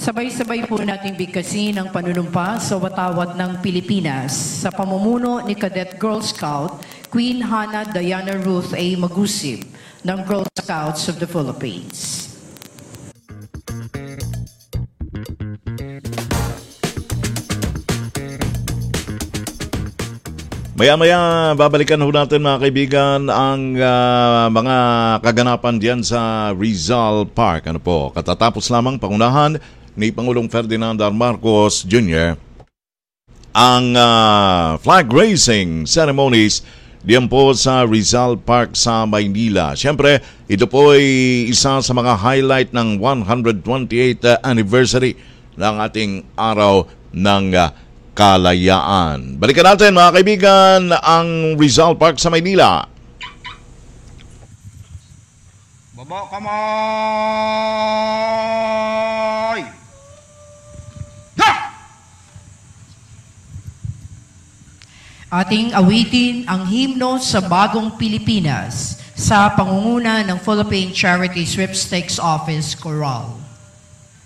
Sabay-sabay po nating bigkasin ang panunumpa sa watawat ng Pilipinas sa pamumuno ni Cadet Girl Scout Queen Hannah Diana Ruth A. Magusib ng Girl Scouts of the Philippines. Maya-maya, babalikan ho natin mga kaibigan ang mga kaganapan diyan sa Rizal Park. Ano po, katatapos lamang pangunahan ni Pangulong Ferdinand R. Marcos Jr. ang flag raising ceremonies diyan po sa Rizal Park sa Maynila. Siyempre, ito po ay isa sa mga highlight ng 128th anniversary ng ating araw ng Kalayaan. Balikan natin mga kaibigan ang Rizal Park sa Maynila. Baba kamay! Ha! Ating awitin ang himno sa Bagong Pilipinas sa pangunguna ng Philippine Charity Sweepstakes Office Chorale.